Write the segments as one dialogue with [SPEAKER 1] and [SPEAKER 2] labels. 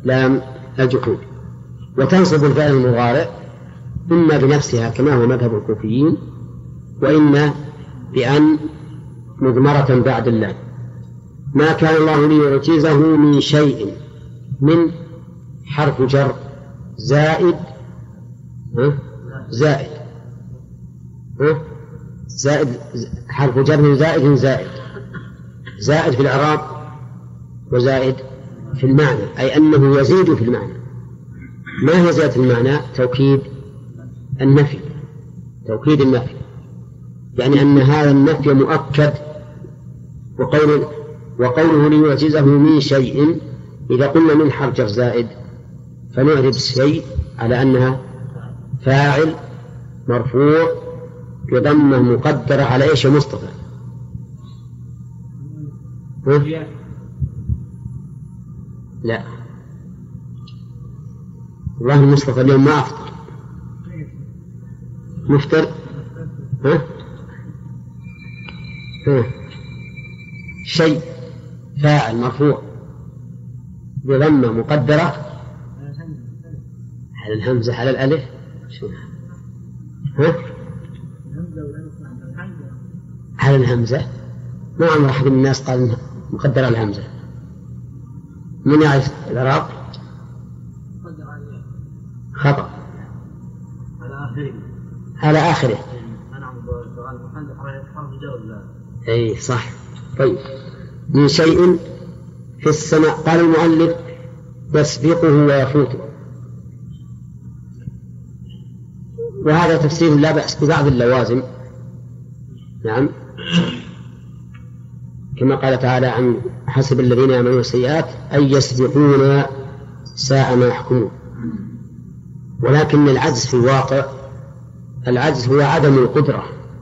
[SPEAKER 1] لام الجحود. وتنصب الفعل المضارع إما بنفسها كما هو مذهب الكوفيين، وإما بأن مضمرة بعد اللام. ما كان الله ليعجزه من شيء، من حرف جر زائد زائد حرف جر زائد في الإعراب وزائد في المعنى، أي أنه يزيد في المعنى. ما هي زيادة المعنى؟ توكيد النفي، يعني أن هذا النفي مؤكد. وقوله ليعجزه من شيء، إذا قلنا من حرف جر زائد فنعرب الشيء على أنها فاعل مرفوع بضمة مقدرة على إيش يا مصطفى؟ لا والله مصطفى اليوم ما أفطر. مفطر؟ شيء فاعل مرفوع بضمة مقدرة على الهمزة على الألف. على الهمزة. ما عمر أحد من الناس قال مقدرة على الهمزة. من يعرف الإعراب؟ خطأ. على آخره. أي صح. طيب من شيء في السماء. قال المؤلف يسبقه ويفوته، وهذا تفسير لا بأس ببعض اللوازم. نعم، كما قال تعالى عن حسب الذين يعملون السيئات أن يسبقون ساء ما يحكمون. ولكن العجز في الواقع، العجز هو عدم القدرة،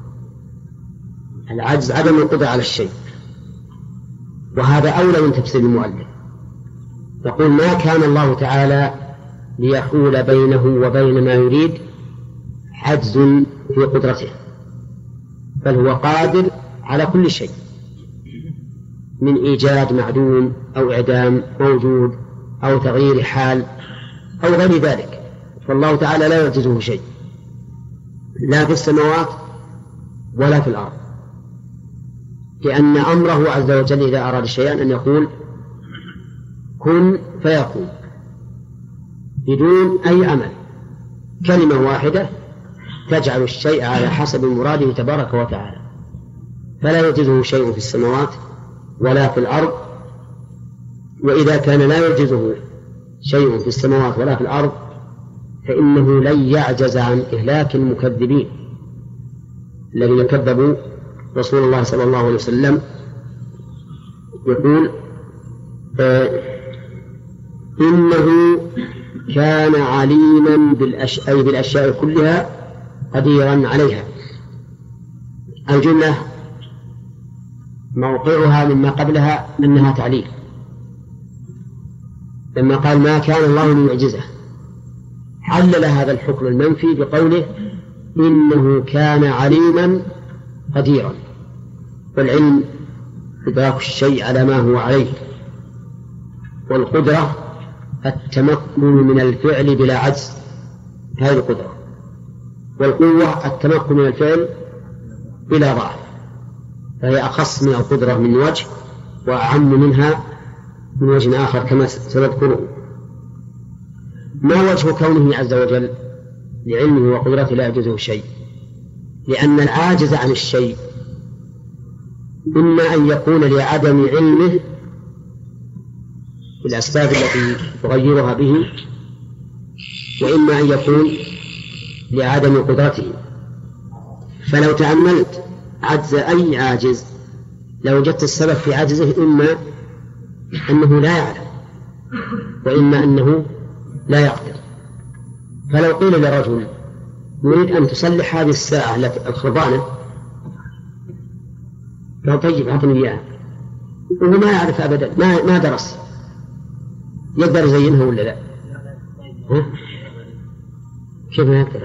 [SPEAKER 1] العجز عدم القدرة على الشيء، وهذا أولى من تفسير المؤلف. يقول ما كان الله تعالى ليحول بينه وبين ما يريد عجز في قدرته، بل هو قادر على كل شيء، من إيجاد معدوم أو إعدام موجود أو تغيير حال أو غير ذلك. فالله تعالى لا يعجزه شيء، لا في السماوات ولا في الأرض، لأن أمره عز وجل إذا أراد شيئا أن يقول كن فيكون بدون أي عمل، كلمة واحدة تجعل الشيء على حسب مراده تبارك وتعالى. فلا يعجزه شيء في السماوات ولا في الأرض. وإذا كان لا يعجزه شيء في السماوات ولا في الأرض فإنه لن يعجز عن إهلاك المكذبين الذين كذبوا رسول الله صلى الله عليه وسلم. يقول إنه كان عليما بالأشياء كلها قديرا عليها. الجملة موقعها مما قبلها أنها تعليل، لما قال ما كان الله ليعجزه علل هذا الحكم المنفي بقوله إنه كان عليما قديرا. والعلم إدراك الشيء على ما هو عليه، والقدرة التمكن من الفعل بلا عجز، هذه القدرة. والقوة التمكن من الفعل بلا ضعف، فهي أخص من القدرة من وجه وأعم منها من وجه آخر كما سنذكره. ما وجه كونه عز وجل لعلمه وقدرته لا يعجزه شيء؟ لأن العاجز عن الشيء إما أن يكون لعدم علمه بالأسباب التي تغيرها به، وإما أن يكون لعدم قدرته. فلو تأملت عجز أي عاجز لوجدت السبب في عجزه إما أنه لا يعلم وإما أنه لا يقدر. فلو قيل لرجل نريد أن تصلح هذه الساعة الخربانة، قال طيب أعطني إياها، وهو ما يعرف أبدا، ما درس، يقدر يزينها ولا لا؟ كيف يقدر؟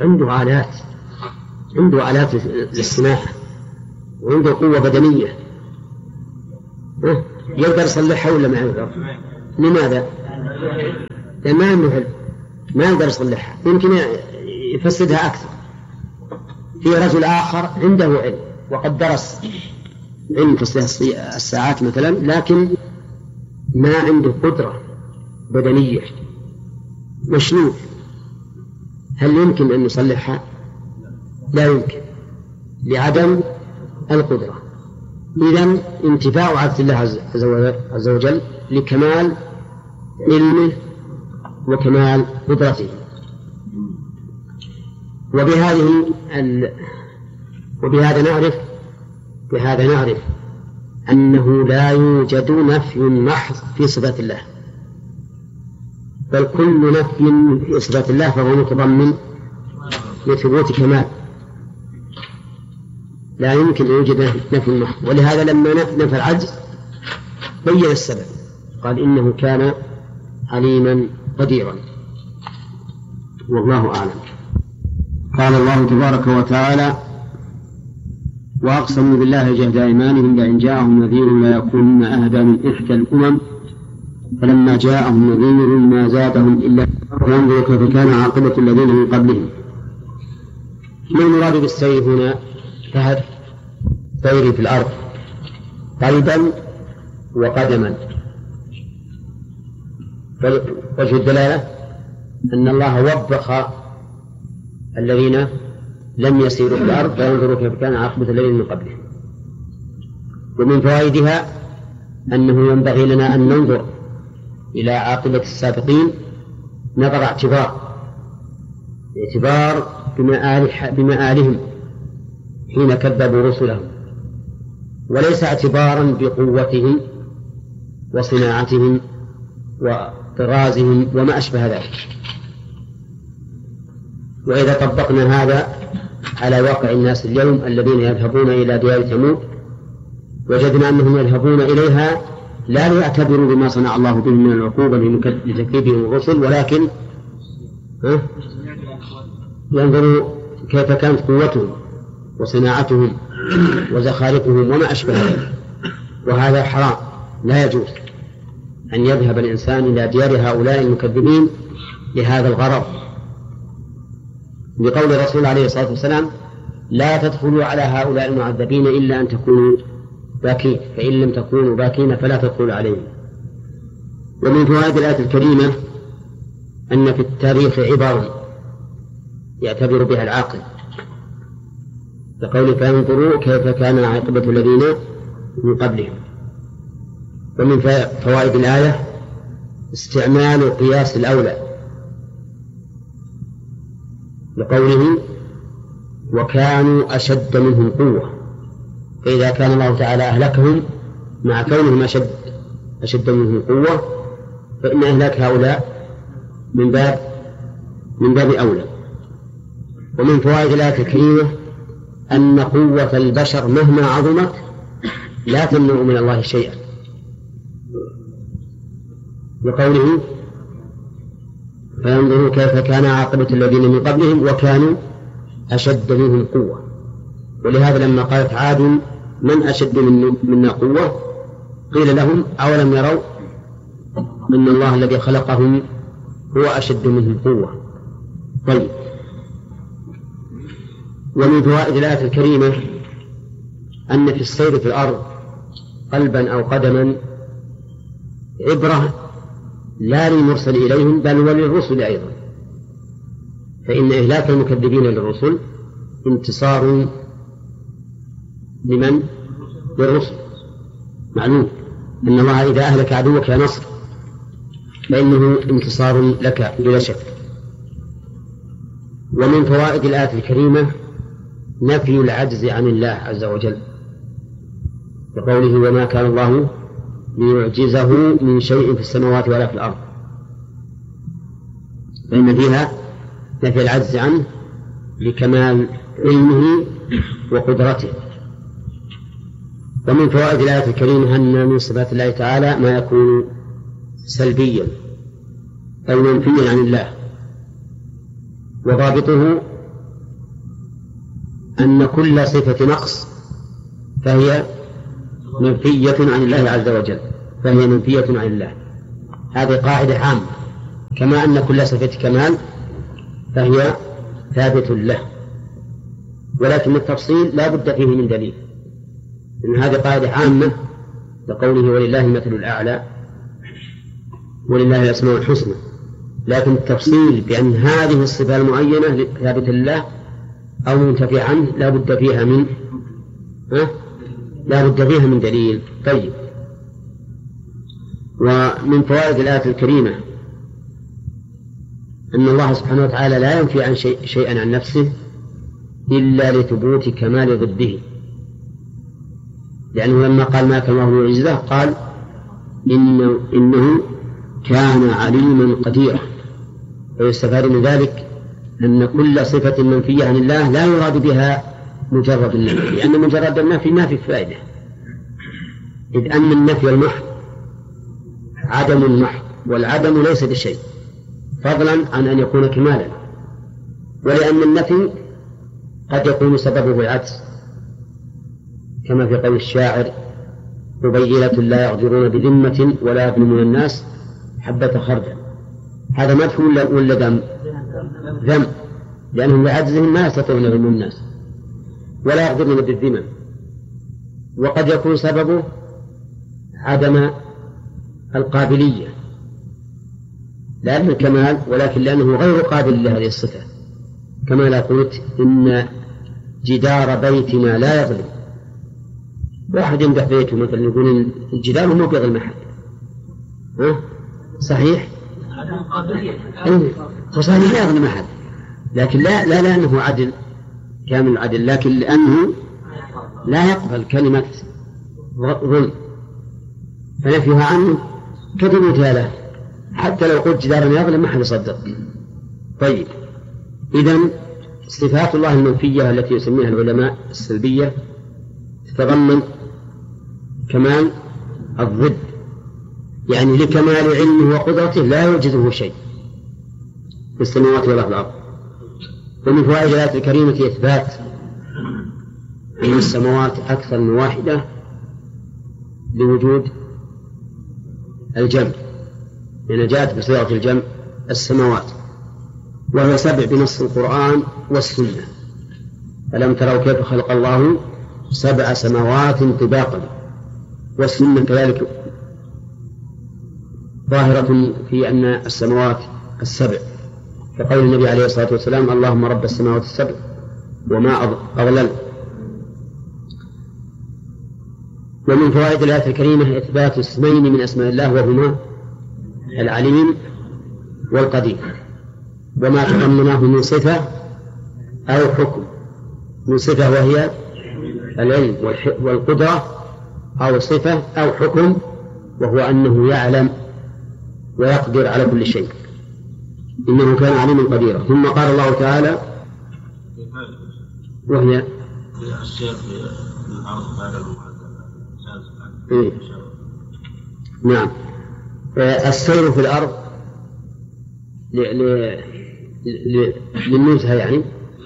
[SPEAKER 1] عنده آلات للصناعة وعنده قوة بدنية، يقدر يصلحها ولا ما يقدر؟ لماذا؟ لأن ما عنده علم، ما يقدر يصلحها، يمكن يفسدها أكثر. في رجل آخر عنده علم وقد درس علم تصليح الساعات مثلا، لكن ما عنده قدرة بدنية، مشلول، هل يمكن أن يصلحها؟ لا يمكن لعدم القدرة. إذن انتفاع عبد الله عز وجل لكمال علمه وكمال قدرته. بهذا نعرف أنه لا يوجد نفي محض في صفات الله، بل كل نفي في صفات الله فهو متضمن لثبوت كمال، لا يمكن أن يوجد نفي محض. ولهذا لما نفى العجز بين السبب، قال إنه كان عليما قديرا، والله أعلم. قال الله تبارك وتعالى: وأقسموا بالله جهد أيمانهم لئن جاءهم نذير ليكونن أهدى من إحدى الأمم فلما جاءهم نذير ما زادهم إلا فانظروا كيف كان عاقبة الذين من قبلهم. ما المراد بالسير هنا؟ فهد سير في الأرض قلبا وقدما. وجه الدلالة أن الله وبخ الذين لم يسيروا في الأرض فينظروا كيف كان عاقبة الذين من قبلهم. ومن فوائدها أنه ينبغي لنا أن ننظر إلى عاقبة السابقين نظر اعتبار بمآلهم حين كذبوا رسلهم، وليس اعتبارا بقوتهم وصناعتهم وطرازهم وما أشبه ذلك. وإذا طبقنا هذا على واقع الناس اليوم الذين يذهبون إلى ديار ثمود وجدنا أنهم يذهبون إليها لا ليعتبروا بما صنع الله بهم من العقوبة لتكذيبهم الرسل، ولكن ينظروا كيف كانت قوتهم وصناعتهم وزخارفهم وما أشبه ذلك. وهذا حرام، لا يجوز أن يذهب الإنسان إلى ديار هؤلاء المكذبين لهذا الغرض، بقول الرسول عليه الصلاة والسلام: لا تدخلوا على هؤلاء المعذبين إلا أن تكونوا باكين، فإن لم تكونوا باكين فلا تدخلوا عليهم. ومن فوائد الآية الكريمة أن في التاريخ عبر يعتبر بها العاقل، بقول فانظروا كيف كان عاقبة الذين من قبلهم. ومن فوائد الآية استعمال قياس الأولى، لقوله وكانوا أشد منهم قوة، فإذا كان الله تعالى أهلكهم مع كونهم أشد منهم قوة فإن إهلاك هؤلاء من باب أولى. ومن فوائد الآية الكريمة أن قوة البشر مهما عظمت لا تمنع من الله شيئا، لقوله فينظروا كيف كان عاقبة الذين من قبلهم وكانوا أشد منهم قوة. ولهذا لما قالت عاد من أشد منا قوة قيل لهم أولم يروا أن الله الذي خلقهم هو أشد منهم قوة. طيب، ومن فوائد الآية الكريمة أن في السير في الأرض قلبا أو قدما عبرة لا للمرسل إليهم بل وللرسل أيضا، فإن إهلاك المكذبين للرسل انتصار لمن؟ للرسل. معلوم أن الله إذا أهلك عدوك يا نصر فإنه انتصار لك بلا شك. ومن فوائد الآية الكريمة نفي العجز عن الله عز وجل، بقوله وما كان الله ليعجزه من شيء في السماوات ولا في الأرض، فإن فيها نفي العجز عنه لكمال علمه وقدرته. ومن فوائد الآية الكريمة أن من صفات الله تعالى ما يكون سلبيا أو منفيا عن الله، وضابطه أن كل صفة نقص فهي منفية عن الله عز وجل، فهي منفية عن الله. هذه قاعدة عامة كما أن كل صفة كمال فهي ثابت له، ولكن التفصيل لا بد فيه من دليل، إن هذه قاعدة عامة لقوله ولله المثل الأعلى ولله الأسماء الحسنى، لكن التفصيل بأن هذه الصفة المعينة ثابتة لله أو منتفي عنه لا بد فيها من دليل. طيب، ومن فوائد الآية الكريمة أن الله سبحانه وتعالى لا ينفي عن شيئا عن نفسه إلا لثبوت كمال ضده، لأنه لما قال ما كان الله يعجزه قال إنه كان عليما قديرا، ويستفاد من ذلك أن كل صفة منفية عن الله لا يراد بها مجرد النفي، لأن مجرد النفي ما في فائدة، إذ أن النفي المحض عدم المحض، والعدم ليس بشيء فضلا عن أن يكون كمالا، ولأن النفي قد يكون سببه العجز، كما في قول الشاعر ربيلة لا يغدرون بذمة ولا يظلمون الناس حبة خردل. هذا مدح ولا ذم؟ لأنهم لعجزهم ما يستطيعون يظلمون الناس ولا يغدرون بالذمم، وقد يكون سببه عدم القابلية لا للكمال ولكن لأنه غير قابل لهذه الصفة، كما لا قلت إن جدار بيتنا لا يظلم، واحد يمدح بيته مثلا يقول الجدار مو بيظلم أحد، صحيح؟ صحيح لا يظلم أحد، لكن لا لأنه عدل كامل العدل، لكن لأنه لا يقبل كلمة ظلم، فنفيها عنه كثبوتها له، حتى لو قلت جدارا يظلم ما حد يصدق. طيب، إذن صفات الله المنفية التي يسميها العلماء السلبية تتضمن كمال الضد، يعني لكمال علمه وقدرته لا يعجزه شيء في السماوات ولا في الأرض. ومن فوائد الآية الكريمة إثبات أن السماوات أكثر من واحدة لوجود الجمع، لأن جاءت بصيغة الجمع السماوات، وهي 7 بنص القرآن والسنة. ألم تروا كيف خلق الله 7 سماوات طباقا، والسنة كذلك ظاهرة في أن السماوات 7، كقول النبي عليه الصلاة والسلام اللهم رب السماوات 7 وما أضلل. ومن فوائد الآية الكريمة إثبات اسمين من أسماء الله وهما العليم والقدير، وما تضمناه من صفة أو حكم، من صفة وهي العلم والقدرة، أو صفة أو حكم وهو أنه يعلم ويقدر على كل شيء، إنه كان عليما قديرا. ثم قال الله تعالى وهي
[SPEAKER 2] السير في الأرض بعد
[SPEAKER 1] نعم، السير في الأرض للنزهة يعني.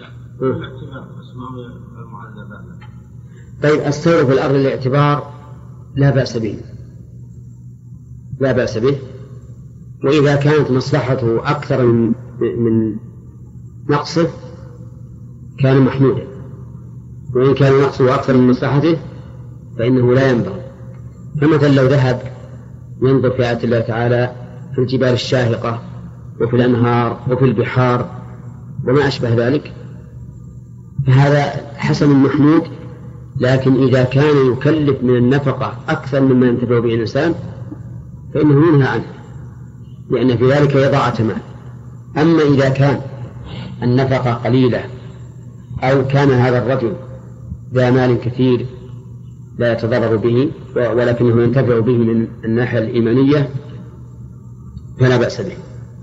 [SPEAKER 1] طيب، السير في الأرض للاعتبار لا بأس به، لا بأس به، وإذا كانت مصلحته أكثر من نقصه كان محمودا، وإن كان نقصه أكثر من مصلحته فإنه لا ينبغي. فمثلا لو ذهب ينظر في آيات الله تعالى في الجبال الشاهقة وفي الأنهار وفي البحار وما أشبه ذلك فهذا حسن محمود، لكن إذا كان يكلف من النفقة أكثر مما ينتفع به الإنسان فإنه ينهى عنه، لأن في ذلك إضاعة مال. أما إذا كان النفقة قليلة أو كان هذا الرجل ذا مال كثير لا يتضرر به ولكنه ينتفع به من الناحية الإيمانية فلا بأس به.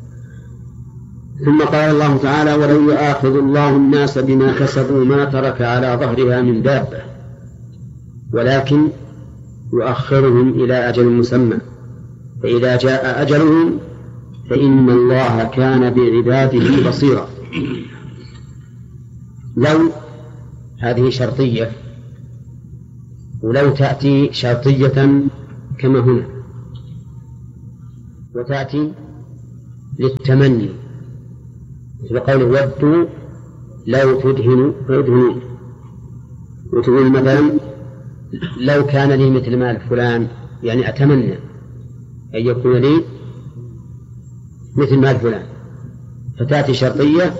[SPEAKER 1] ثم قال الله تعالى ولو يؤاخذ الله الناس بما كسبوا ما ترك على ظهرها من دابة ولكن يؤخرهم إلى أجل مسمى فإذا جاء أجلهم فإن الله كان بعباده بصيرا. لو هذه شرطية، ولو تأتي شرطية كما هنا، وتأتي للتمني، مثل قوله ودوا لو تدهنوا فيدهنون. وتقول مثلا لو كان لي مثل مال فلان، يعني أتمنى أن يكون لي مثل مال فلان، فتأتي شرطية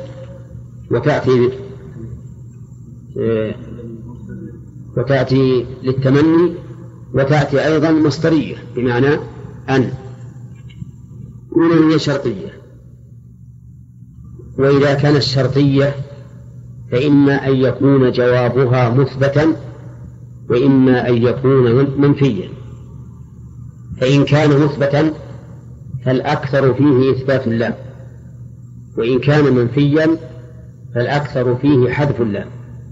[SPEAKER 1] وتأتي للتمني، وتأتي أيضا مصدرية بمعنى أن، هنا هي شرطية. وإذا كانت شرطية فإما أن يكون جوابها مثبتا وإما أن يكون منفيا. فإن كان مثبتا فالأكثر فيه إثبات اللام، وإن كان منفيا فالأكثر فيه حذف اللام.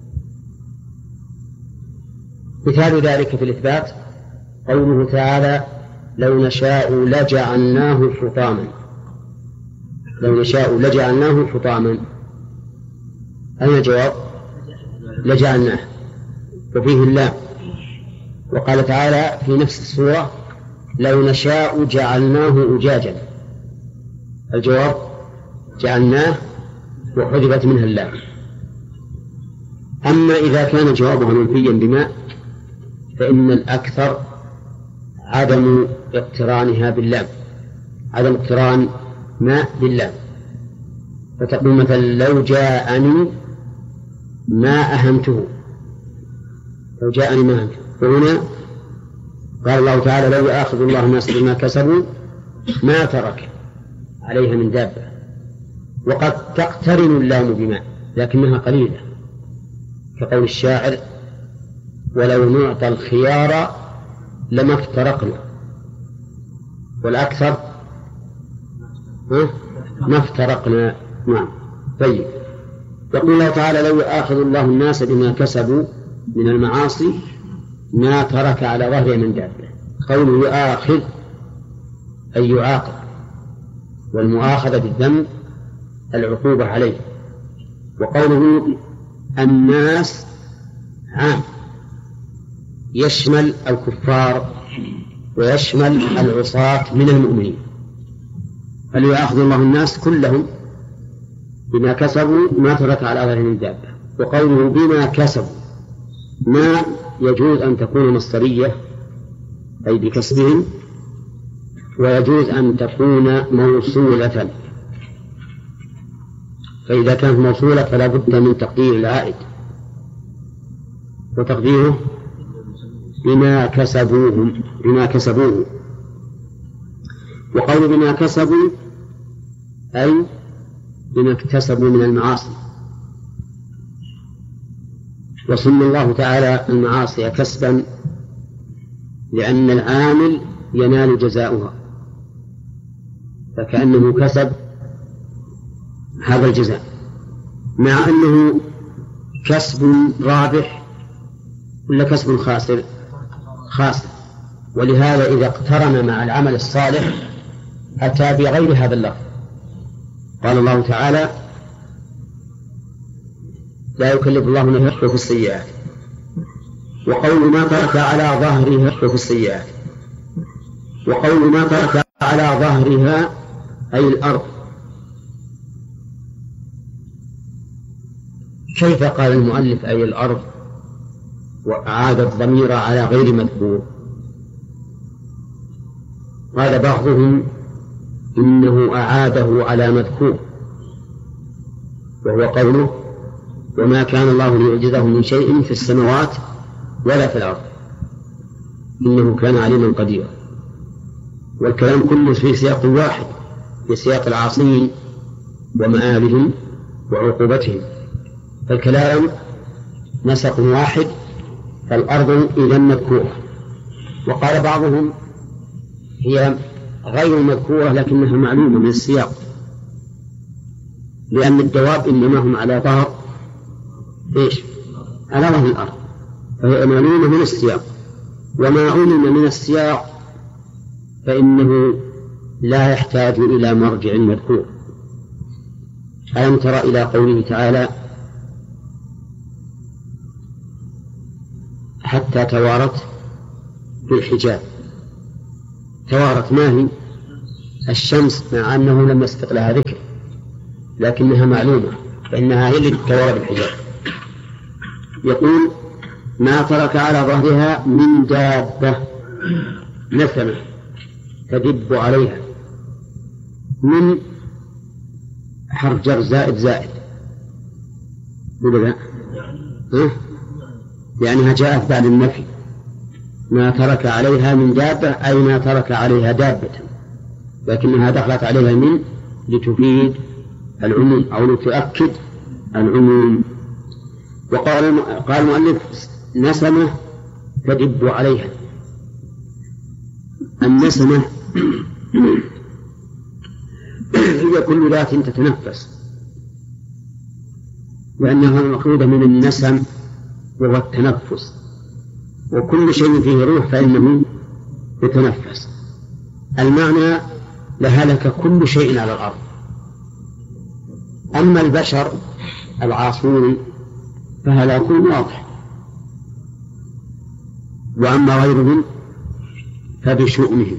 [SPEAKER 1] مثال ذلك في الإثبات قوله تعالى لو نشاء لجعلناه حطاما. لو نشاء لجعلناه حطاما، أين الجواب؟ لجعلناه، وفيه اللام. وقال تعالى في نفس السورة لو نشاء جعلناه أجاجا، الجواب جعلناه وحذفت منها اللام. أما إذا كان جوابها منفيا بما، فإن الأكثر عدم اقترانها باللام، عدم اقتران ما باللام. فتقول مثلا لو جاءني ما أهمته، لو جاءني ما أهمته. وهنا قال الله تعالى لو يأخذ الله الناس بما كسبوا ما ترك عليها من دابة. وقد تقترن اللام بما لكنها قليلة، كقول الشاعر ولو نعطى الخيار لما افترقنا، والأكثر ما افترقنا. نعم. طيب، يقول الله تعالى لو يأخذ الله الناس بما كسبوا من المعاصي ما ترك على ظهره من دابة. قوله يؤاخذ أي يعاقب، والمؤاخذة بالذنب العقوبة عليه. وقوله الناس عام، يشمل الكفار ويشمل العصاة من المؤمنين، فليأخذ الله الناس كلهم بما كسبوا ما ترك على ظهره من دابة. وقوله بما كسبوا، ما يجوز أن تكون مصدرية أي بكسبهم، ويجوز أن تكون موصولة، فإذا كانت موصولة فلا بد من تقدير العائد، وتقديره بما كسبوه. وقول بما كسبوا أي بما اكتسبوا من المعاصي. وسمى الله تعالى المعاصي كسبا لأن العامل ينال جزاؤها، فكأنه كسب هذا الجزاء، مع أنه كسب رابح ولا كسب خاسر؟ ولهذا إذا اقترن مع العمل الصالح أتى بغير هذا اللفظ. قال الله تعالى لا يكلف الله نفسا في السيئات. وقول ما ترك على ظهرها في السيئات. وقول ما ترك على ظهرها أي الأرض. كيف قال المؤلف أي الأرض وأعاد الضمير على غير مذكور؟ قال بعضهم إنه أعاده على مذكور، وهو قوله وما كان الله ليعجزه من شيء في السماوات ولا في الأرض إنه كان عليما قديرا. والكلام كله في سياق واحد، في سياق العاصين ومآلهم وعقوبتهم، فالكلام نسق واحد، فالأرض إذن مذكورة. وقال بعضهم هي غير مذكورة لكنها معلومة من السياق، لأن الدواب إنما هم على ظهر على ظهر الأرض، فهي معلومة من السياق. وما علم من السياق فإنه لا يحتاج إلى مرجع مذكور. ألم تر إلى قوله تعالى حتى توارت بالحجاب. توارت ما هي؟ الشمس مع أنه لم يسبق لها ذكر لكنها معلومة فإنها هي التي تتورى بالحجاب. يقول ما ترك على ظهرها من دابة نسمة تدب عليها، من حرف جر زائد لأنها جاءت بعد النفي. ما ترك عليها من دابة أي ما ترك عليها دابة، لكنها دخلت عليها من لتفيد العموم أو لتؤكد العموم. قال المؤلف نسمة تدب عليها. النسمة هي كل ذات تتنفس، لأنها مأخوذة من النسم وهو التنفس، وكل شيء فيه روح فإنه يتنفس. المعنى لهلك كل شيء على الأرض. أما البشر العاصون فهلاكهم واضح، وأما غيرهم فبشؤمهم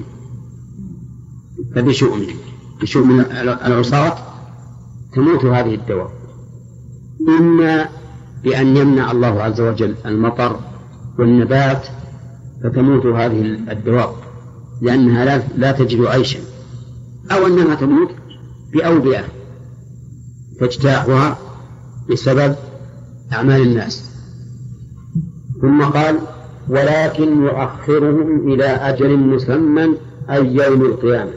[SPEAKER 1] بشؤم العصاة تموت هذه الدواب، إما بأن يمنع الله عز وجل المطر والنبات فتموت هذه الدواب لأنها لا تجد عيشا، أو أنها تموت بأوبئة تجتاحها بسبب أعمال الناس. ثم قال ولكن يؤخرهم إلى أجل مسمى أي يوم القيامة.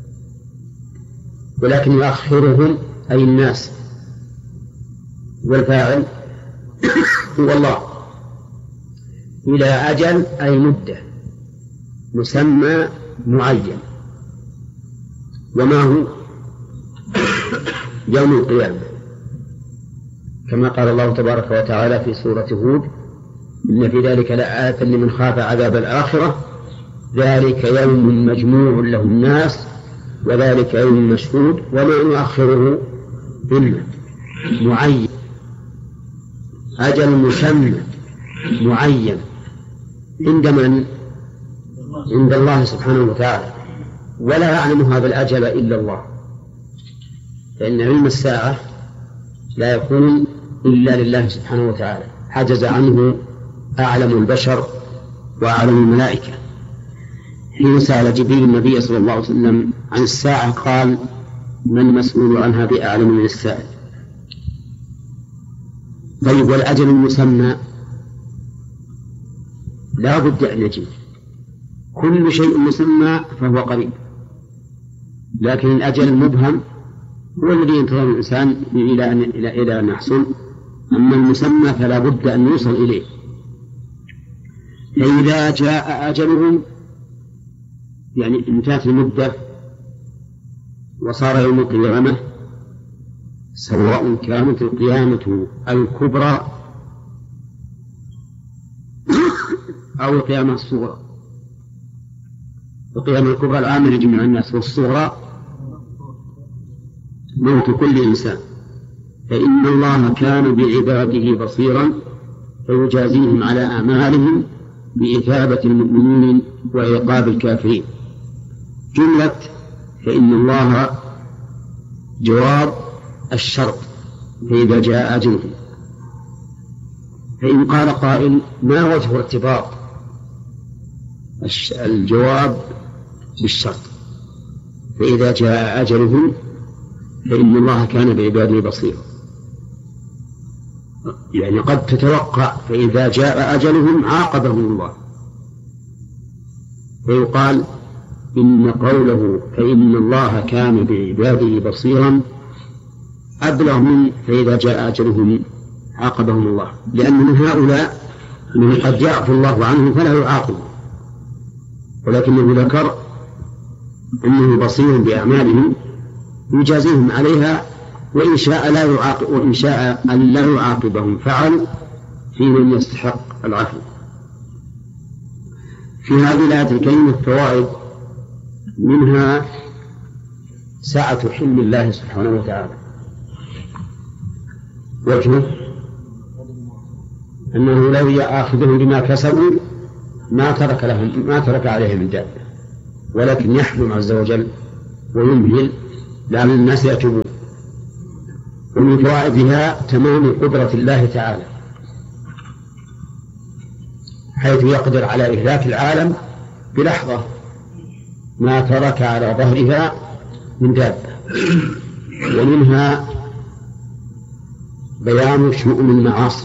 [SPEAKER 1] ولكن يؤخرهم أي الناس، والفاعل هو الله، إلى أجل أي مدة مسمى معين، وما هو يوم القيامة، كما قال الله تبارك وتعالى في سورة هود إن في ذلك لآية لمن خاف عذاب الآخرة ذلك يوم مجموع له الناس وذلك يوم مشهود وما نؤخره إلا معين، أجل مسمى معين عند من؟ عند الله سبحانه وتعالى، ولا يعلم هذا الأجل إلا الله، فإن علم الساعة لا يكون إلا لله سبحانه وتعالى، حجز عنه أعلم البشر وأعلم الملائكة. حين سأل جبريل النبي صلى الله عليه وسلم عن الساعة قال من مسؤول عنها بأعلم من السائل. طيب والأجل المسمى لا بد أن يجب، كل شيء مسمى فهو قريب، لكن الأجل المبهم هو الذي ينتظر الإنسان إلى أن يحصل، أما المسمى فلا بد أن يوصل إليه. فإذا جاء أجلهم يعني انتهت المدة وصار يوم القيامة، سواء كانت القيامة الكبرى أو القيامة الصغرى. القيامة الكبرى العامة لجميع الناس، والصغرى موت كل إنسان، فإن الله كان بعباده بصيرا فيجازيهم على أعمالهم بإثابة المؤمنين وعقاب الكافرين. جملة فإن الله جواب الشرط فإذا جاء أجله. فإن قال قائل ما وجه ارتباط الجواب بالشرط فإذا جاء أجلهم فإن الله كان بعباده بصيرا؟ يعني قد تتوقع فإذا جاء أجلهم عاقبهم الله، فيقال إن قوله فإن الله كان بعباده بصيرا أبلغ من فإذا جاء أجلهم عاقبهم الله، لأن من هؤلاء من قد يعفو الله عنه فلا يعاقبه، ولكنه ذكر أنه بصير بأعمالهم يجازيهم عليها، وإن شاء لا يعاقب، وإن شاء أن لا يعاقبهم فعل في من يستحق العفو. في هذه الآية الكريمة فوائد، منها سعة حلم الله سبحانه وتعالى، وجهه أنه لو يأخذهم بما كسبوا ما ترك عليهم من دابة، ولكن يحلم عز وجل ويمهل لعل الناس يتوبون. ومن فوائدها تمام قدرة الله تعالى، حيث يقدر على إهلاك العالم بلحظة ما ترك على ظهرها من دابة. ومنها بيان شؤون المعاصي،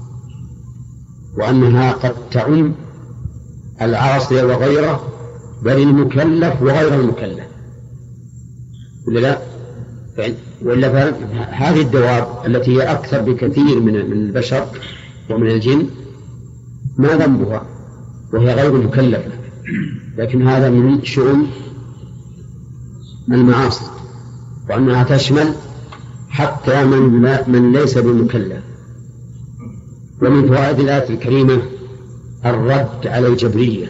[SPEAKER 1] وأنها قد تعم العاصي وغيره، بل المكلف وغير المكلف، ولا لا؟ وإلا هذه الدواب التي هي أكثر بكثير من البشر ومن الجن ما ذنبها وهي غير مكلفة، لكن هذا من شؤون المعاصي، وأنها تشمل حتى من ليس بمكلف. ومن فوائد الآية الكريمة الرد على الجبرية،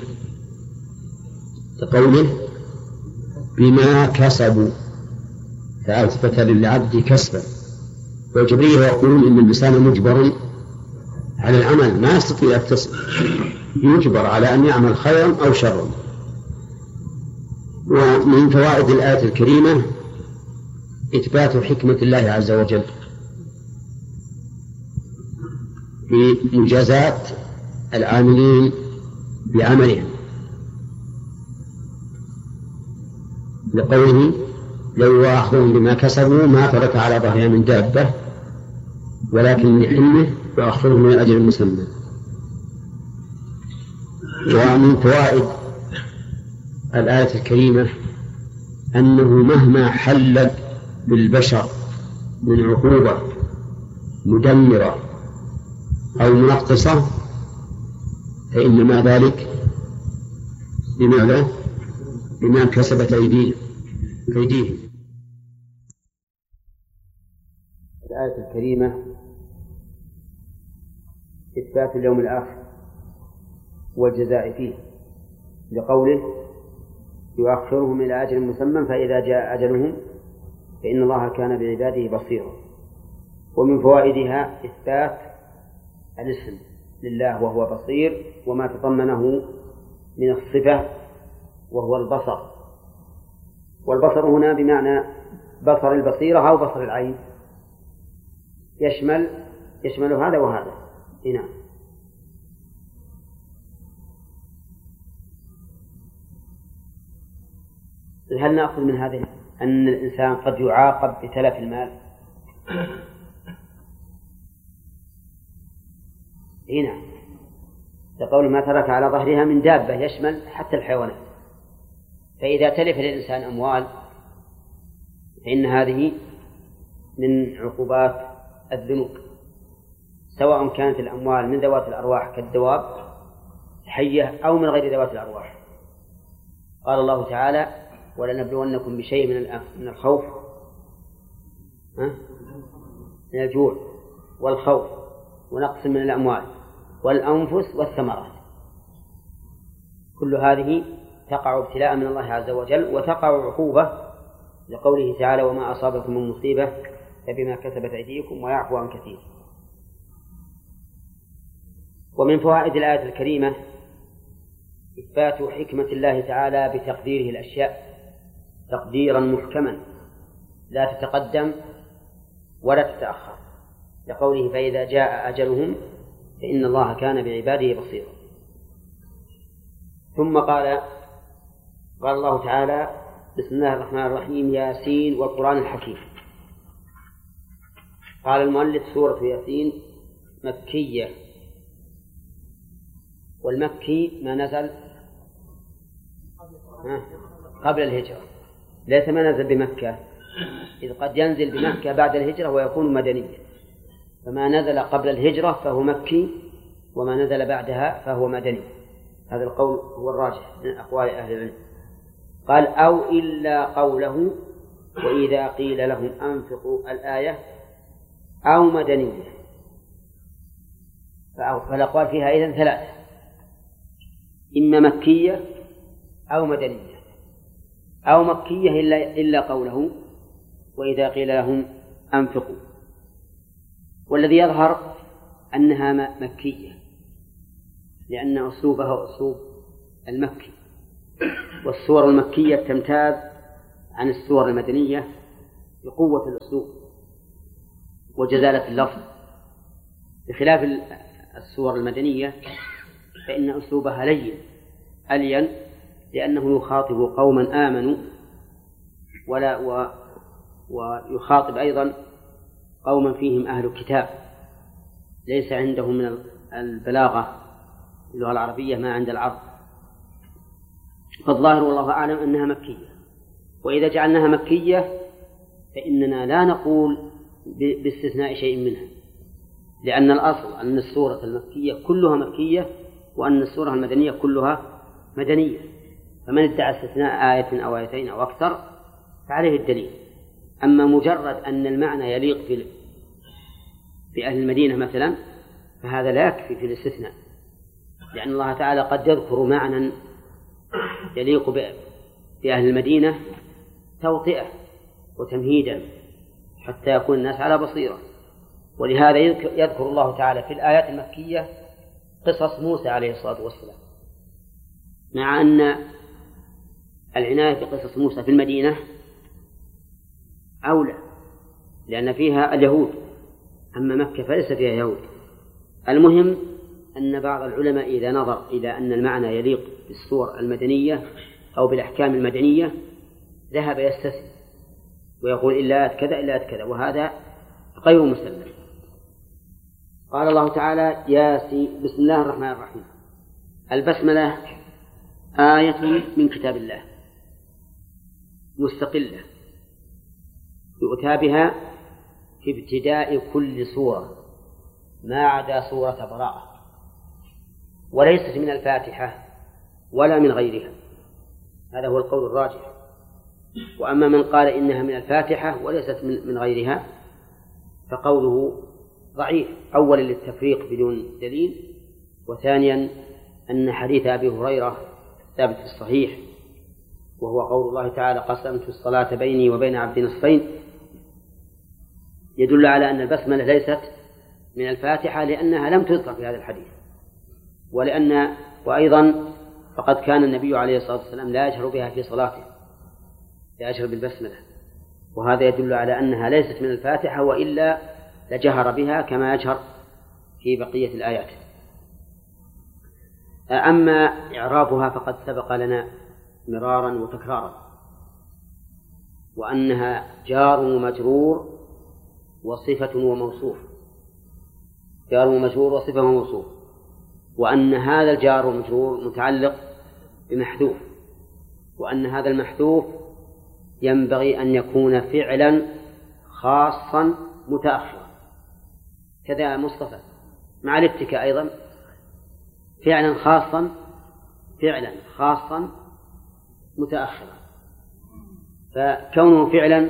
[SPEAKER 1] كقوله بما كسبوا، فأثبت للعبد كسبا. والجبرية يقولون إن الإنسان مجبر على العمل، ما يستطيع يكتسب، يجبر على أن يعمل خيرا أو شرا. ومن فوائد الآية الكريمة إثبات حكمة الله عز وجل في مجازات العاملين بعملهم، لقوله لو يؤاخذهم بما كسبوا ما ترك على ظهرها من دابة ولكن لحلمه يؤخرهم من أجل مسمى. ومن فوائد الآية الكريمة أنه مهما حل بالبشر من عقوبة مدمرة أو منقصة فإنما ذلك بما كسبت أيديهم. الآية الكريمة إثبات اليوم الآخر والجزاء فيه، لقوله يؤخرهم إلى أجل مسمى فإذا جاء أجلهم فإن الله كان بعباده بصيرا. ومن فوائدها إثبات الاسم لله وهو بصير وما تضمنه من الصفة وهو البصر. والبصر هنا بمعنى بصر البصيرة أو بصر العين، يشمل هذا وهذا. نعم. هل نأخذ من هذه أن الإنسان قد يعاقب بتلف المال؟ نعم، لقول ما ترك على ظهرها من دابة يشمل حتى الحيوانات. فإذا تلف للإنسان أموال فإن هذه من عقوبات الذنوب، سواء كانت الأموال من ذوات الأرواح كالدواب حية أو من غير ذوات الأرواح. قال الله تعالى ولنبلونكم بشيء من الخوف، من الجوع والخوف ونقص من الأموال والأنفس والثمرات. كل هذه تقع ابتلاء من الله عز وجل وتقع عقوبة، لقوله تعالى وما أصابكم من مصيبة فبما كسبت أيديكم ويعفو عن كثير. ومن فوائد الآية الكريمة إثبات حكمة الله تعالى بتقديره الأشياء تقديرا محكما لا تتقدم ولا تتأخر، لقوله فإذا جاء أجلهم فإن الله كان بعباده بصيرا. ثم قال الله تعالى بسم الله الرحمن الرحيم ياسين والقرآن الحكيم. قال المؤلف سورة ياسين مكية، والمكي ما نزل قبل الهجرة، ليس ما نزل بمكة، إذ قد ينزل بمكة بعد الهجرة ويكون مدنيا، فما نزل قبل الهجرة فهو مكي وما نزل بعدها فهو مدني. هذا القول هو الراجح من أقوال أهل العلم. قال أو إلا قوله وإذا قيل لهم أنفقوا الآية أو مدنية، فالأقوال فيها إذن ثلاثة، إما مكية أو مدنية أو مكية إلا قوله وإذا قيل لهم أنفقوا. والذي يظهر أنها مكية لأن أسلوبها أسلوب المكي، والسور المكية تمتاز عن السور المدنية بقوة الأسلوب وجزالة اللفظ، بخلاف السور المدنية فإن أسلوبها لين ألين، لأنه يخاطب قوما آمنوا ويخاطب أيضا قوما فيهم أهل الكتاب ليس عندهم من البلاغة اللغة العربية ما عند العرب. فالظاهر والله أعلم أنها مكية، وإذا جعلناها مكية فإننا لا نقول باستثناء شيء منها، لأن الأصل أن السورة المكية كلها مكية وأن السورة المدنية كلها مدنية، فمن ادعى استثناء آية أو آيتين أو أكثر فعليه الدليل. أما مجرد أن المعنى يليق بأهل المدينة مثلا فهذا لا يكفي في الاستثناء، لأن الله تعالى قد يذكر معنى يليق بأهل المدينة توطئة وتمهيدا حتى يكون الناس على بصيرة. ولهذا يذكر الله تعالى في الآيات المكية قصص موسى عليه الصلاة والسلام، مع أن العناية بقصص موسى في المدينة أولى لأن فيها اليهود، أما مكة فليس فيها يهود. المهم أن بعض العلماء إذا نظر إلى أن المعنى يليق بالسور المدنية أو بالأحكام المدنية ذهب يستثني ويقول إلا كذا إلا كذا، وهذا غير مسلم. قال الله تعالى بسم الله الرحمن الرحيم. البسملة آية من كتاب الله مستقلة يؤتى بها في ابتداء كل سورة ما عدا سورة براءة، وليست من الفاتحة ولا من غيرها، هذا هو القول الراجح. وأما من قال إنها من الفاتحة وليست من غيرها فقوله ضعيف، أولا للتفريق بدون دليل، وثانيا أن حديث أبي هريرة ثابت في الصحيح وهو قول الله تعالى قسمت الصلاة بيني وبين عبدي نصفين، يدل على أن البسملة ليست من الفاتحة لأنها لم تذكر في هذا الحديث، وأيضا فقد كان النبي عليه الصلاة والسلام لا يجهر بها في صلاته، لا يجهر بالبسملة، وهذا يدل على أنها ليست من الفاتحة وإلا لجهر بها كما يجهر في بقية الآيات. أما إعرابها فقد سبق لنا مرارا وتكرارا، وأنها جار ومجرور وصفة وموصوف، جار ومجرور وصفة وموصوف، وأن هذا الجار والمجرور متعلق بمحذوف، وأن هذا المحذوف ينبغي أن يكون فعلا خاصا متأخرا، كذا مصطفى مع الاتكاء أيضا فعلا خاصا متأخرا. فكونه فعلا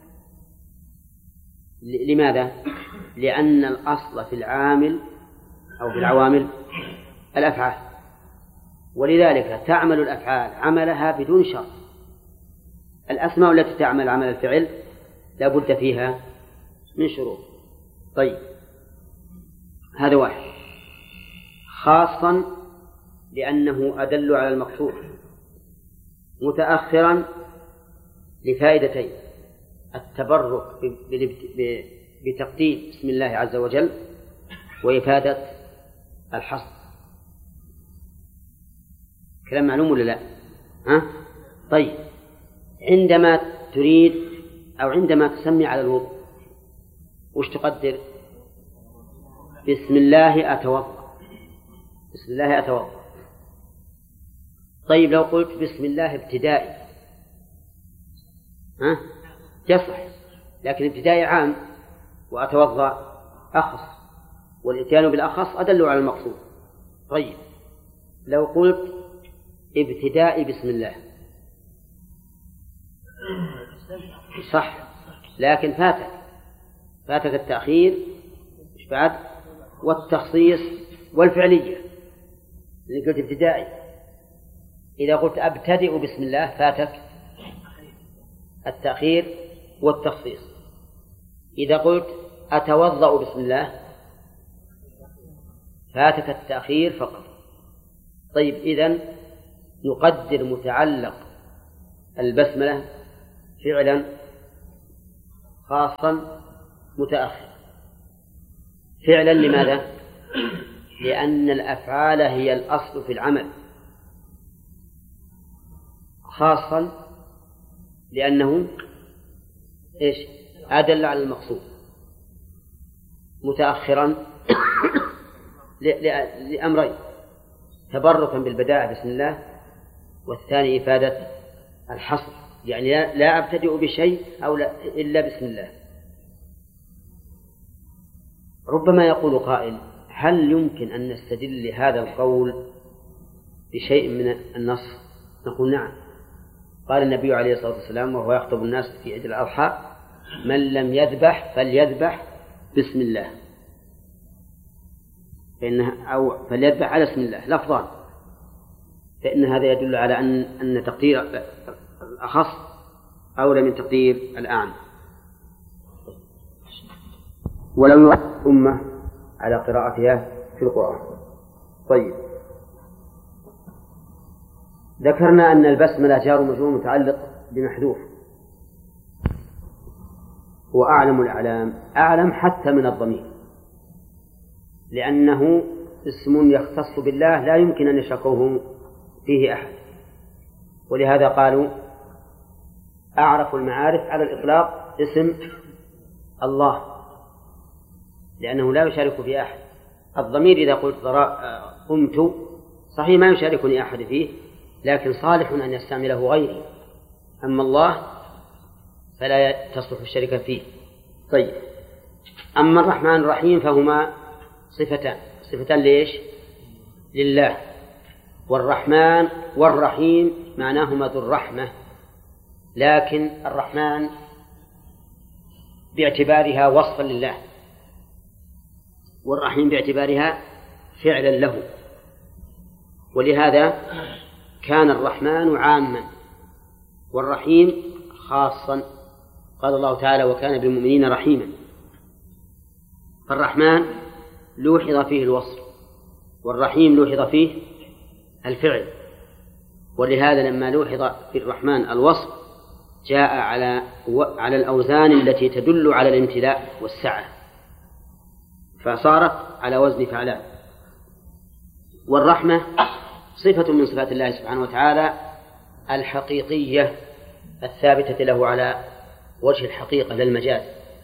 [SPEAKER 1] لماذا؟ لأن الأصل في العامل أو في العوامل الأفعال، ولذلك تعمل الأفعال عملها بدون شرط. الأسماء التي تعمل عمل الفعل لا بد فيها من شروط. طيب هذا واحد. خاصا لأنه أدل على المقصود، متأخرا لفائدتين: التبرك بتقديم بسم الله عز وجل، وإفادة الحصر. كلام معلوم ولا لا؟ طيب، عندما تريد أو عندما تسمي على الوضوء وش تقدر؟ بسم الله أتوضأ، بسم الله أتوضأ. طيب لو قلت بسم الله ابتدائي يصح، لكن ابتدائي عام وأتوضأ أخص، والإتيان بالأخص أدل على المقصود. طيب لو قلت ابتدائي بسم الله صح، لكن فاتك التأخير مش بعد والتخصيص والفعلية، اللي قلت ابتدائي. إذا قلت أبتدئ بسم الله فاتك التأخير والتخصيص. إذا قلت أتوضأ بسم الله فاتك التأخير فقط. طيب إذن نقدر متعلق البسملة فعلا خاصا متأخرا. فعلا لماذا؟ لأن الأفعال هي الأصل في العمل. خاصا لأنه إيش؟ أدل على المقصود. متأخرا لأمرين: تبركا بالبداءة بسم الله، والثاني إفادة الحصر، يعني لا أبتدئ بشيء إلا بسم الله. ربما يقول قائل: هل يمكن أن نستدل لهذا القول بشيء من النص؟ نقول نعم. قال النبي عليه الصلاة والسلام وهو يخطب الناس في عيد الأضحى: من لم يذبح فليذبح بسم الله، أو فليذبح على اسم الله لفظان، فإن هذا يدل على أن تقدير الأخص أولى من تقدير الأعم. ولو يؤثر الأمة على قراءتها في القرآن. طيب، ذكرنا أن البسملة جار ومجرور متعلق بمحذوف، هو أعلم الأعلام، أعلم حتى من الضمير، لأنه اسم يختص بالله لا يمكن أن يشركه فيه أحد، ولهذا قالوا أعرف المعارف على الإطلاق اسم الله، لأنه لا يشارك فيه أحد. الضمير إذا قلت قمت صحيح ما يشاركني أحد فيه، لكن صالح أن يستعمله غيري، أما الله فلا تصلح الشركة فيه. طيب، أما الرحمن الرحيم فهما صفتان ليش؟ لله. والرحمن والرحيم معناهما ذو الرحمة، لكن الرحمن باعتبارها وصفا لله، والرحيم باعتبارها فعلا له، ولهذا كان الرحمن عاما والرحيم خاصا. قال الله تعالى: وكان بالمؤمنين رحيما. فالرحمن لوحظ فيه الوصف، والرحيم لوحظ فيه الفعل، ولهذا لما لوحظ في الرحمن الوصف جاء على الأوزان التي تدل على الامتلاء والسعة، فصارت على وزن فعلان. والرحمة صفة من صفات الله سبحانه وتعالى الحقيقية الثابتة له على وجه الحقيقة للمجاز،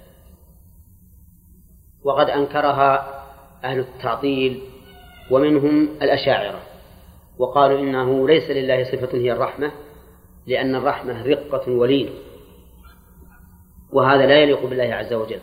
[SPEAKER 1] وقد أنكرها أهل التعطيل ومنهم الأشاعرة، وقالوا إنه ليس لله صفة هي الرحمة، لأن الرحمة رقة ولين، وهذا لا يليق بالله عز وجل.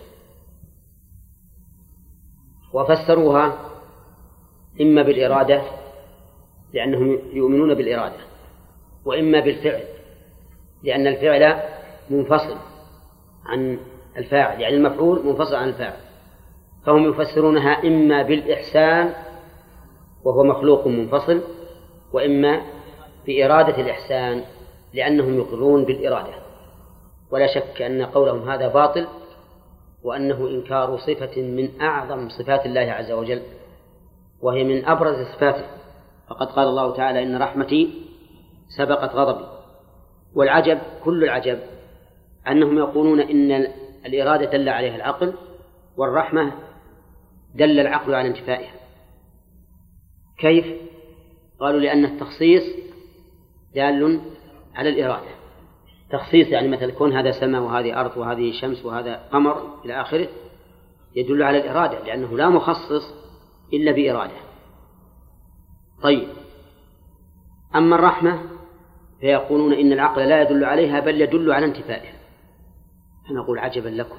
[SPEAKER 1] وفسروها إما بالإرادة لأنهم يؤمنون بالإرادة، وإما بالفعل لأن الفعل منفصل عن الفاعل، يعني المفعول منفصل عن الفاعل، فهم يفسرونها إما بالإحسان وهو مخلوق منفصل، وإما بإرادة الإحسان لأنهم يقرون بالإرادة. ولا شك أن قولهم هذا باطل، وأنه إنكار صفة من أعظم صفات الله عز وجل، وهي من أبرز صفاته، فقد قال الله تعالى: إن رحمتي سبقت غضبي. والعجب كل العجب أنهم يقولون إن الإرادة دل عليها العقل، والرحمة دل العقل على انتفائها. كيف؟ قالوا لأن التخصيص دال على الإرادة. تخصيص يعني مثل كون هذا سماء وهذه أرض وهذه شمس وهذا قمر إلى آخره، يدل على الإرادة، لأنه لا مخصص إلا بإرادة. طيب، أما الرحمة فيقولون إن العقل لا يدل عليها بل يدل على انتفائها. فنقول عجبا لكم،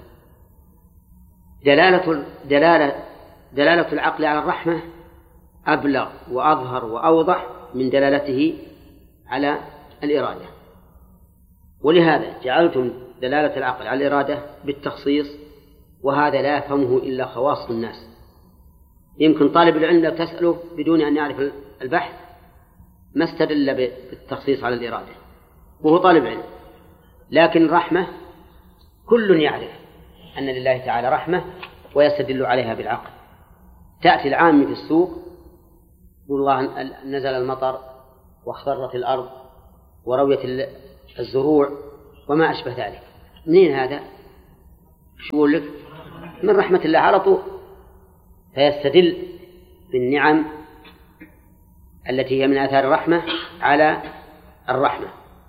[SPEAKER 1] دلالة العقل على الرحمة أبلغ وأظهر وأوضح من دلالته على الإرادة، ولهذا جعلتم دلالة العقل على الإرادة بالتخصيص، وهذا لا يفهمه إلا خواص الناس. يمكن طالب العلم لو تسأله بدون أن يعرف البحث ما استدل بالتخصيص على الإرادة وهو طالب علم، لكن الرحمة كل يعرف أن لله تعالى رحمة ويستدل عليها بالعقل. تأتي العام في السوق والله نزل المطر واخضرت الأرض ورويت الزروع وما أشبه ذلك. منين هذا؟ شو يقول لك؟ من رحمة الله على طول، فيستدل بالنعم التي هي من آثار الرحمة على الرحمة.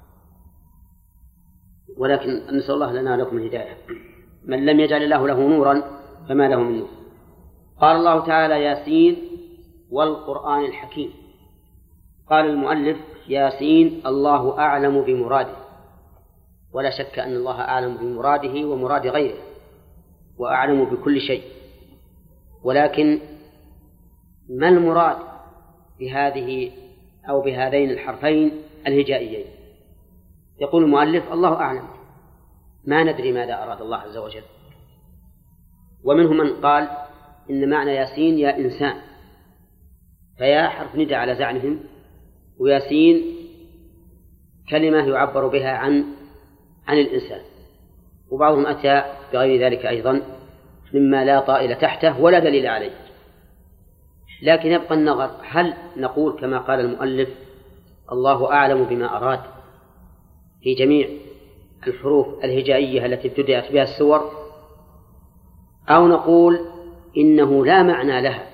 [SPEAKER 1] ولكن نسأل الله لنا ولكم الهداية. من لم يجعل الله له نورا فما له من نور. قال الله تعالى: ياسين والقرآن الحكيم. قال المؤلف: ياسين الله أعلم بمراده، ولا شك أن الله أعلم بمراده ومراد غيره، وأعلم بكل شيء. ولكن ما المراد بهذه أو بهذين الحرفين الهجائيين؟ يقول المؤلف: الله أعلم، ما ندري ماذا أراد الله عز وجل. ومنهم من قال إن معنى ياسين يا إنسان، فيا حرف ندى على زعمهم، وياسين كلمة يعبر بها عن الإنسان. وبعضهم أتى بغير ذلك أيضا مما لا طائل تحته ولا دليل عليه. لكن يبقى النظر، هل نقول كما قال المؤلف الله أعلم بما أراد في جميع الحروف الهجائية التي ابتدأت بها السور، أو نقول إنه لا معنى لها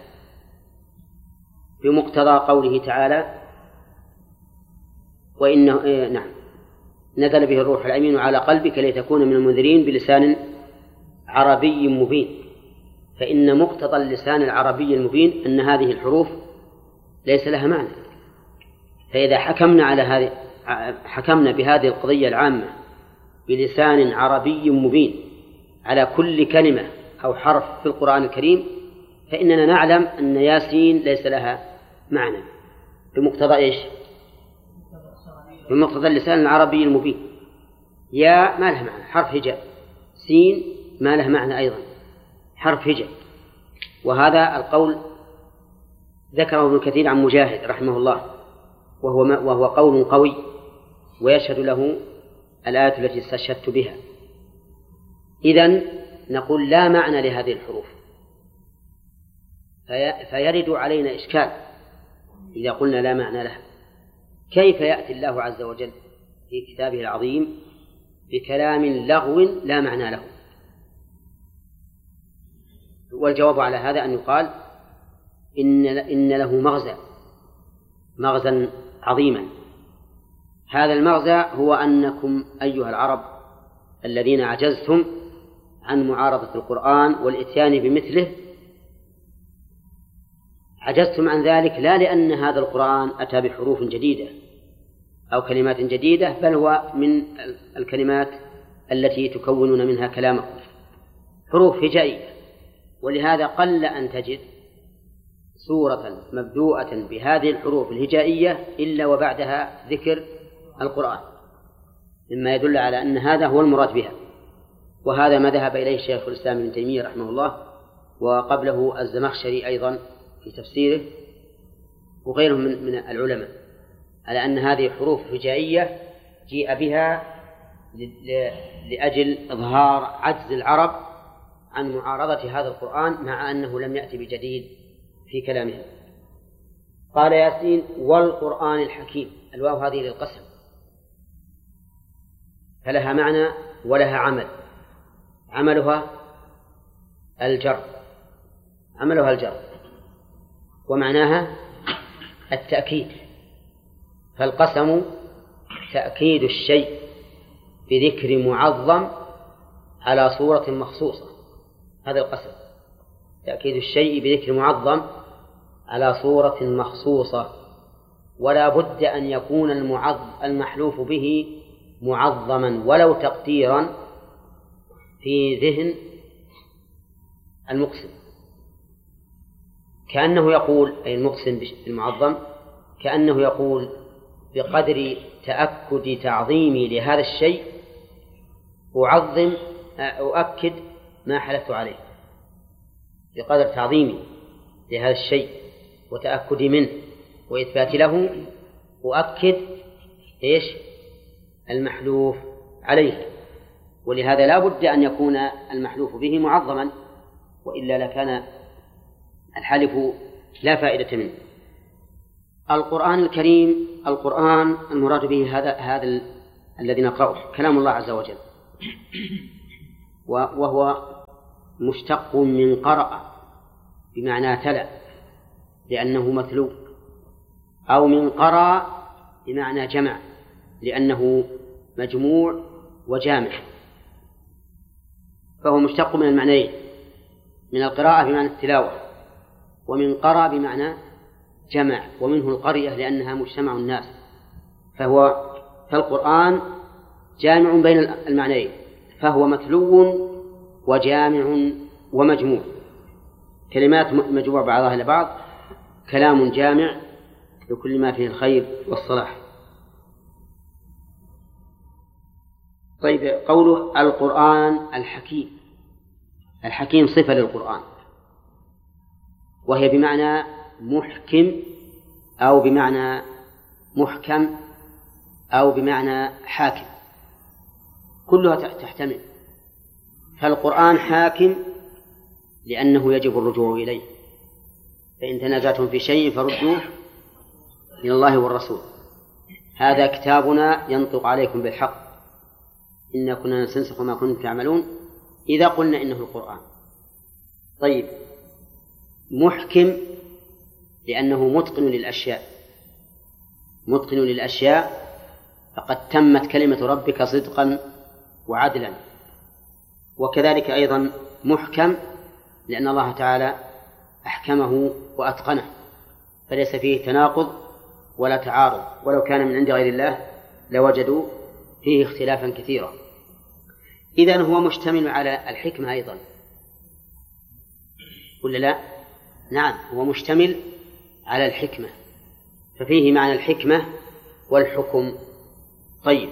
[SPEAKER 1] بمقتضى قوله تعالى: وإنه نزل به الروح الأمين على قلبك لتكون من المنذرين بلسان عربي مبين. فإن مقتضى اللسان العربي المبين أن هذه الحروف ليس لها معنى. فإذا حكمنا بهذه القضية العامة بلسان عربي مبين على كل كلمة أو حرف في القرآن الكريم، فإننا نعلم أن ياسين ليس لها معنى بمقتضى إيش؟ بمقتضى اللسان العربي المبين. يا ما له معنى، حرف هجاء. سين ما له معنى أيضا، حرف هجاء. وهذا القول ذكره ابن كثير عن مجاهد رحمه الله، وهو قول قوي، ويشهد له الآية التي استشهدت بها. إذن نقول لا معنى لهذه الحروف، فيرد علينا إشكال إذا قلنا لا معنى لها. كيف يأتي الله عز وجل في كتابه العظيم بكلام لغو لا معنى له؟ والجواب على هذا أن يقال إن له مغزى عظيما. هذا المغزى هو أنكم أيها العرب الذين عجزتم عن معارضة القرآن والإتيان بمثله، عجزتم عن ذلك لا لأن هذا القرآن أتى بحروف جديدة أو كلمات جديدة، بل هو من الكلمات التي تكونون منها كلامكم، حروف هجائية. ولهذا قل أن تجد سورة مبدوءة بهذه الحروف الهجائية إلا وبعدها ذكر القرآن، مما يدل على أن هذا هو المراد بها. وهذا ما ذهب إليه شيخ الإسلام ابن تيمية رحمه الله، وقبله الزمخشري أيضا في تفسيره، وغيرهم من العلماء، على أن هذه حروف هجائية جيء بها لأجل إظهار عجز العرب عن معارضة هذا القرآن، مع أنه لم يأتي بجديد في كلامهم. قال ياسين والقرآن الحكيم. الواو هذه للقسم، فلها معنى ولها عمل. عملها الجر، ومعناها التأكيد. فالقسم تأكيد الشيء بذكر معظم على صورة مخصوصة. هذا القسم، تأكيد الشيء بذكر معظم على صورة مخصوصة. ولا بد أن يكون المحلوف به معظما ولو تقديرا في ذهن المقسم، كأنه يقول، أي المقسم بالمعظم، كأنه يقول بقدر تأكد تعظيمي لهذا الشيء أؤكد ما حلفت عليه. بقدر تعظيمي لهذا الشيء وتأكدي منه وإثبات له أؤكد إيش؟ المحلوف عليه. ولهذا لا بد أن يكون المحلوف به معظما، وإلا لكان الحلف لا فائدة منه. القرآن الكريم، القرآن المراد به هذا الذي نقرأه كلام الله عز وجل، وهو مشتق من قرأ بمعنى تلا لأنه مثلو، أو من قرأ بمعنى جمع لأنه مجموع وجامع، فهو مشتق من المعنيين، من القراءة بمعنى التلاوة، ومن قرأ بمعنى جمع، ومنه القرية لأنها مجتمع الناس، فالقرآن جامع بين المعنيين، فهو متلو وجامع ومجموع، كلمات مجموع بعضها إلى بعض، كلام جامع لكل ما فيه الخير والصلاح. طيب، قوله القرآن الحكيم، الحكيم صفة للقرآن، وهي بمعنى محكم أو بمعنى محكم أو بمعنى حاكم، كلها تحتمل. فالقرآن حاكم لأنه يجب الرجوع إليه، فإن تنازعتم في شيء فردوه إلى الله والرسول، هذا كتابنا ينطق عليكم بالحق إنا كنا نستنسخ ما كنتم تعملون إذا قلنا إنه القرآن. طيب، محكم لأنه متقن للأشياء، متقن للأشياء، فقد تمت كلمة ربك صدقا وعدلا. وكذلك أيضا محكم لأن الله تعالى أحكمه وأتقنه، فليس فيه تناقض ولا تعارض، ولو كان من عند غير الله لوجدوا فيه اختلافا كثيرا. إذن هو مشتمل على الحكمة أيضا، ولا لا؟ نعم، هو مشتمل على الحكمة، ففيه معنى الحكمة والحكم. طيب،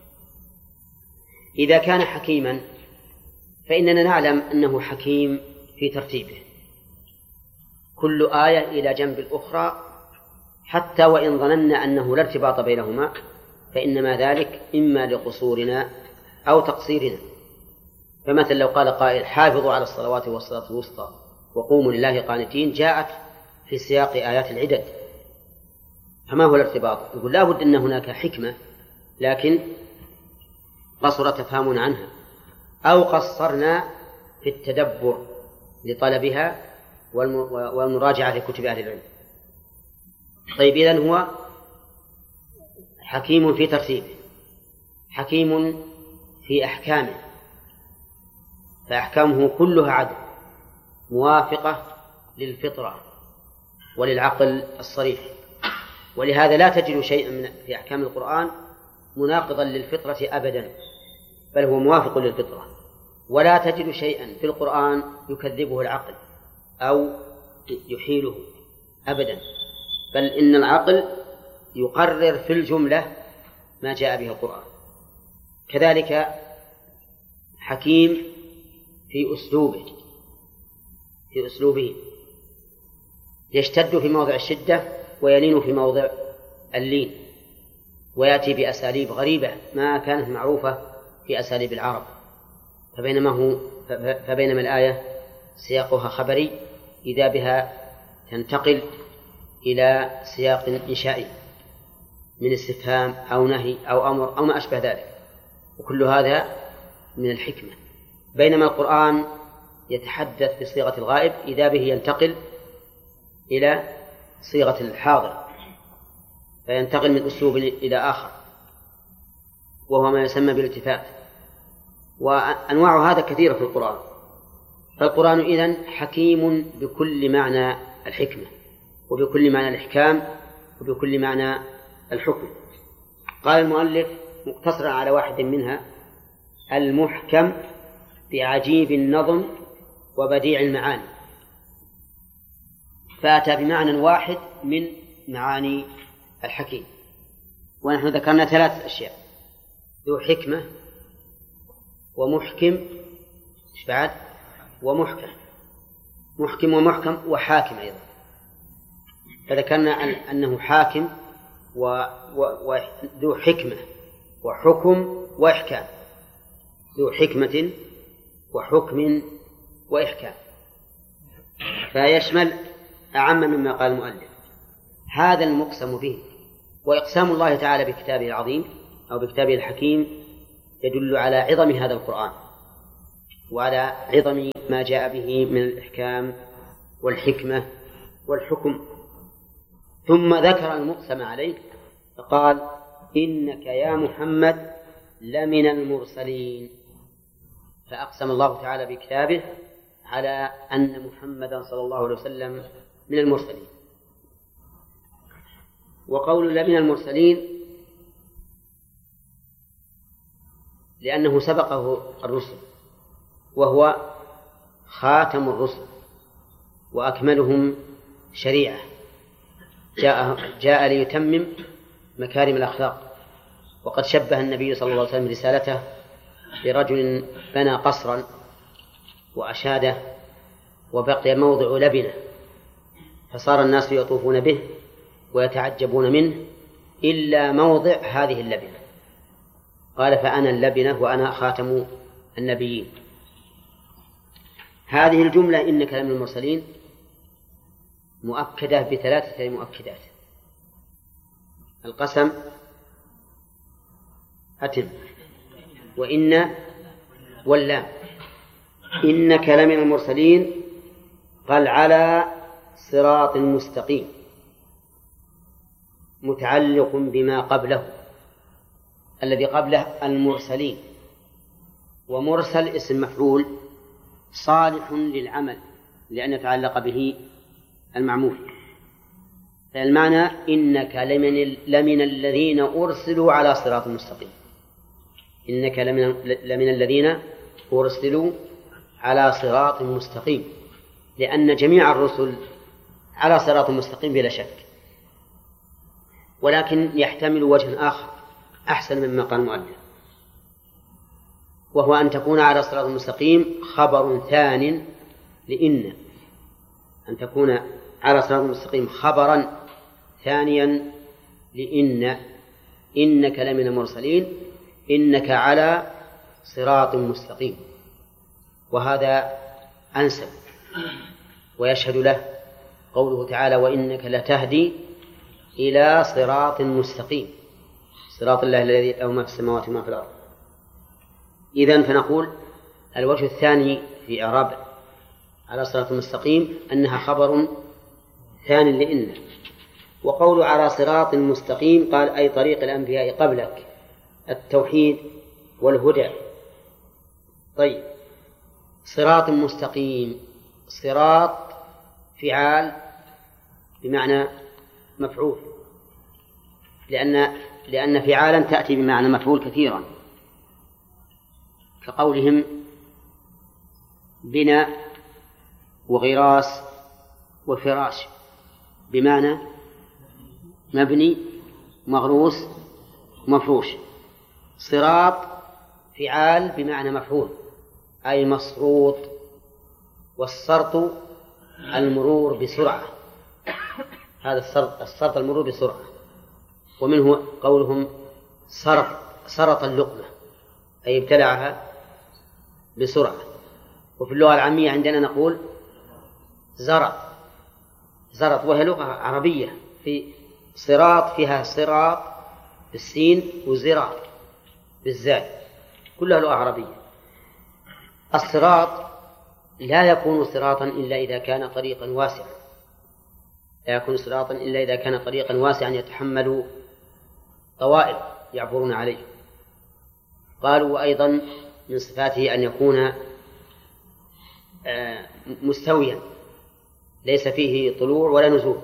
[SPEAKER 1] إذا كان حكيما فإننا نعلم أنه حكيم في ترتيبه، كل آية إلى جنب الأخرى، حتى وإن ظننا أنه لا ارتباط بينهما فإنما ذلك إما لقصورنا أو تقصيرنا. فمثل لو قال قائل حافظوا على الصلوات والصلاة الوسطى وقوموا لله قانتين، جاءت في سياق آيات العدد، فما هو الارتباط؟ يقول لا بد أن هناك حكمة، لكن قصر تفهمنا عنها، أو قصرنا في التدبر لطلبها والمراجعة لكتب أهل العلم. طيب، إذن هو حكيم في ترتيبه، حكيم في أحكامه، فأحكامه كلها عدل موافقة للفطرة وللعقل الصريح، ولهذا لا تجد شيئا في أحكام القرآن مناقضا للفطرة أبدا، بل هو موافق للفطرة، ولا تجد شيئا في القرآن يكذبه العقل أو يحيله أبدا، بل إن العقل يقرر في الجملة ما جاء به القرآن. كذلك حكيم في أسلوبه، يشتد في موضع الشدة ويلين في موضع اللين، ويأتي بأساليب غريبة ما كانت معروفة في أساليب العرب، فبينما الآية سياقها خبري إذا بها تنتقل إلى سياق إنشائي من استفهام أو نهي أو أمر أو ما أشبه ذلك، وكل هذا من الحكمة. بينما القرآن يتحدث بصيغة الغائب إذا به ينتقل إلى صيغة الحاضر، فينتقل من أسلوب إلى آخر، وهو ما يسمى بالالتفات. وأنواع هذا كثيرة في القرآن، فالقرآن إذن حكيم بكل معنى الحكمة، وبكل معنى الإحكام، وبكل معنى الحكم. قال المؤلف مقتصرا على واحد منها: المحكم بعجيب النظم وبديع المعاني، فأتى بمعنى واحد من معاني الحكيم. ونحن ذكرنا 3 أشياء: ذو حكمة ومحكم، إيش بعد؟ ومحكم، محكم ومحكم وحاكم أيضا. فذكرنا أنه حاكم وذو حكمة وحكم وإحكام، ذو حكمة وحكم وإحكام، فيشمل أعم مما قال المؤلف. هذا المقسم به، وإقسام الله تعالى بكتابه العظيم أو بكتابه الحكيم يدل على عظم هذا القرآن وعلى عظم ما جاء به من الإحكام والحكمة والحكم. ثم ذكر المقسم عليه فقال إنك يا محمد لمن المرسلين، فأقسم الله تعالى بكتابه على أن محمدا صلى الله عليه وسلم من المرسلين. وقول لمن المرسلين لأنه سبقه الرسل وهو خاتم الرسل وأكملهم شريعة، جاء ليتمم مكارم الأخلاق. وقد شبه النبي صلى الله عليه وسلم رسالته برجل بنى قصرا وأشاده وبقي موضع لبنة، فصار الناس يطوفون به ويتعجبون منه إلا موضع هذه اللبنة، قال فأنا اللبنة وأنا خاتم النبيين. هذه الجملة إنك لمن المرسلين مؤكدة بثلاثة مؤكدات: القسم، أتم، وإن، واللام. إنك لمن المرسلين قال على صراط مستقيم متعلق بما قبله، الذي قبله المرسلين، ومرسل اسم مفعول صالح للعمل لأن يتعلق به المعمول. فالمعنى إنك لمن الذين أرسلوا على صراط مستقيم، إنك لمن الذين أرسلوا على صراط مستقيم، لأن جميع الرسل على صراط مستقيم بلا شك، ولكن يحتمل وجه آخر أحسن مما قال المؤلف، وهو أن تكون على صراط مستقيم خبر ثان لإن، أن تكون على صراط مستقيم خبرا ثانيا لإن، إنك لمن المرسلين، إنك على صراط مستقيم، وهذا أنسب ويشهد له قوله تعالى وإنك لتهدي إلى صراط مستقيم، صراط الله الذي له ما في السماوات وما في الأرض. إذن فنقول الوجه الثاني في إعراب على صراط مستقيم أنها خبر ثاني لإن. وقول على صراط مستقيم قال أي طريق الأنبياء قبلك، التوحيد والهدى. طيب، صراط مستقيم، صراط فعال بمعنى مفعول، لأن فعالا تأتي بمعنى مفعول كثيرا، كقولهم بناء وغراس وفراش بمعنى مبني مغروس مفروش. صراط فعال بمعنى مفعول أي مسروط، والسرط المرور بسرعة، هذا السرط المرور بسرعة. ومنه قولهم سرط اللقمة أي ابتلعها بسرعة. وفي اللغة العامية عندنا نقول زرط، وهي لغة عربية، في صراط فيها صراط بالسين وزراط بالزاي، كلها لغة عربية. الصراط لا يكون صراطا إلا إذا كان طريقا واسعا، لا يكون صراطا إلا إذا كان طريقا واسعا يتحمل طوائف يعبرون عليه. قالوا أيضا من صفاته أن يكون مستويا ليس فيه طلوع ولا نزول.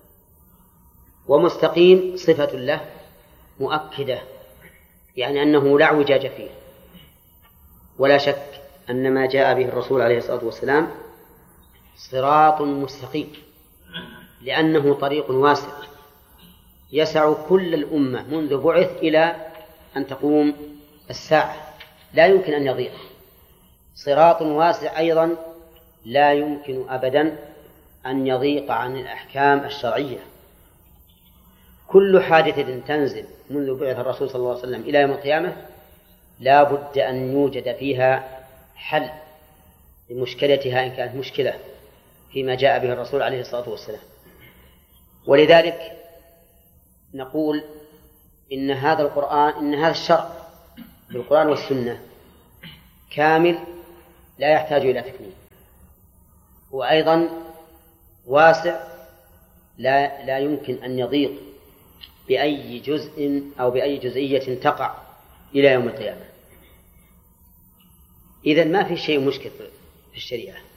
[SPEAKER 1] ومستقيم صفة له مؤكدة، يعني أنه لا اعوجاج فيه، ولا شك أن ما جاء به الرسول عليه الصلاة والسلام صراط مستقيم، لأنه طريق واسع يسع كل الأمة منذ بعث إلى أن تقوم الساعة، لا يمكن أن يضيق. صراط واسع أيضا لا يمكن أبدا أن يضيق عن الأحكام الشرعية. كل حادثة تنزل منذ بعث الرسول صلى الله عليه وسلم إلى يوم القيامة لا بد أن يوجد فيها حل لمشكلتها إن كانت مشكلة فيما جاء به الرسول عليه الصلاة والسلام. ولذلك نقول إن هذا القرآن، إن هذا الشرع بالقرآن والسنة كامل لا يحتاج إلى تكميل، وأيضا واسع لا يمكن أن يضيق بأي جزء أو بأي جزئية تقع إلى يوم القيامة. إذن ما في شيء مشكل في الشريعة.